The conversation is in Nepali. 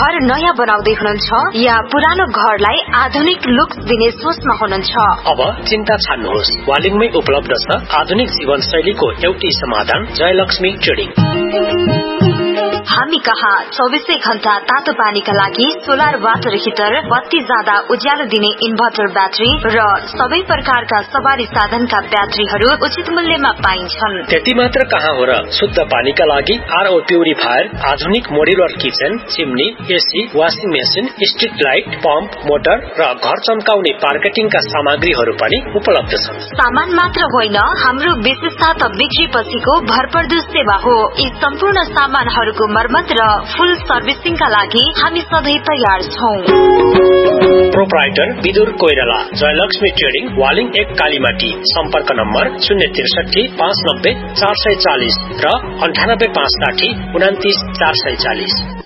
घर नयाँ बनाउँदै हुनुहुन्छ या पुरानो घरलाई आधुनिक लुक दिने सोचमा हुनुहुन्छ? अब चिन्ता छाड्नुहोस्, वालिङमै उपलब्ध छ आधुनिक जीवनशैलीको एउटै समाधान, जयलक्ष्मी ट्रेडिङ। हामी कहाँ 24 घण्टा तातो पानीका लागि सोलर वाटर हिटर, बत्ती जाँदा उज्यालो दिने इन्भर्टर ब्याट्री र सबै प्रकारका सवारी साधनका ब्याट्रीहरू उचित मूल्यमा पाइन्छन्। त्यति मात्र कहाँ हो र, शुद्ध पानीका लागि आरओ प्युरिफायर, आधुनिक modular kitchen, chimney, AC, washing machine, street light, pump, motor र घर चम्काउने मार्केटिङका सामग्रीहरू पनि उपलब्ध छन्। सामान मात्र होइन, हाम्रो विशेषता त बिक्री पछिको भरपर्दो सेवा हो। यी सम्पूर्ण सामानहरूको मर्मत र फुल सर्भिसिङका लागि हामी सधैँ तयार छौं। Proprietor Vidur Koirala, Jayalakshmi trading, Waling 1 Kalimati. सम्पर्क नम्बर 063 590 440 र 98 560 29 440।